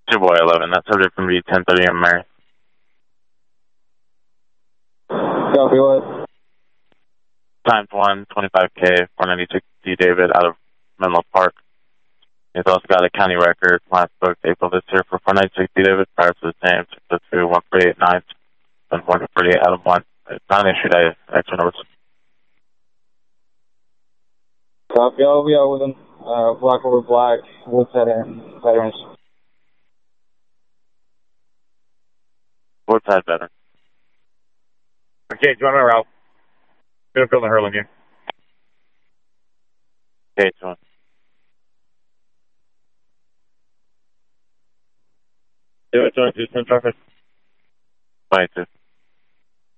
2 boy 11, that subject can be 10:30 in Mary. Copy what? Times 1, 25K, 496D David out of Menlo Park. He's also got a county record, last booked April this year for 496D David, prior to the same, 602, 148.9, and 148 out of 1. It's not an issue day, extra numbers. Copy, I'll be out with him. Black over black, with veterans. What side better? Okay, join my route. Gonna fill the Hurling here. Okay, join. Do it, join, just in traffic. 22.